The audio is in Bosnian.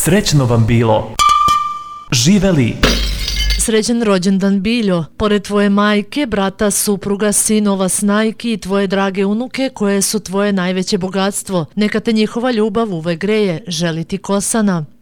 Srećno vam bilo! Živeli! Srećan rođendan Biljo, pored tvoje majke, brata, supruga, sinova, snajki i tvoje drage unuke koje su tvoje najveće bogatstvo. Neka te njihova ljubav uvek greje, želi ti Kosana.